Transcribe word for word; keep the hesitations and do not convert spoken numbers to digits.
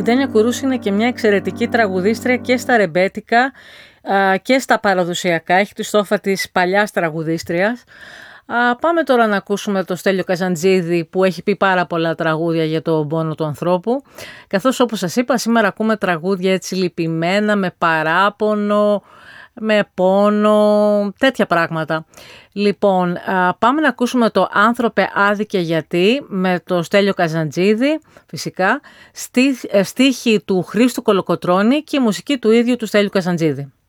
Ντένια Κουρούση είναι και μια εξαιρετική τραγουδίστρια και στα ρεμπέτικα και στα παραδοσιακά. Έχει τη στόφα της παλιάς τραγουδίστριας. Πάμε τώρα να ακούσουμε το Στέλιο Καζαντζίδη, που έχει πει πάρα πολλά τραγούδια για τον πόνο του ανθρώπου. Καθώς, όπως σας είπα, σήμερα ακούμε τραγούδια έτσι λυπημένα, με παράπονο, με πόνο, τέτοια πράγματα. Λοιπόν, πάμε να ακούσουμε το «Άνθρωπε άδικε γιατί» με το Στέλιο Καζαντζίδη, φυσικά, στίχη του Χρήστου Κολοκοτρώνη και η μουσική του ίδιου του Στέλιου Καζαντζίδη.